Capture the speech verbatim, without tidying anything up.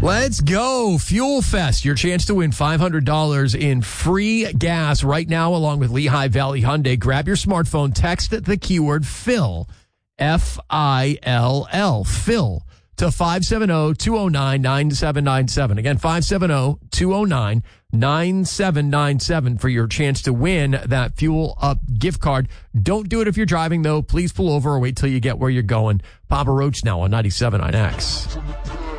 Let's go. Fuel Fest. Your chance to win five hundred dollars in free gas right now, along with Lehigh Valley Hyundai. Grab your smartphone, text the keyword Phil, F I L L, Phil, to five seven zero, two zero nine, nine seven nine seven. Again, five seven zero, two zero nine, nine seven nine seven for your chance to win that Fuel Up gift card. Don't do it if you're driving, though. Please pull over or wait till you get where you're going. Papa Roach now on ninety-seven point nine X.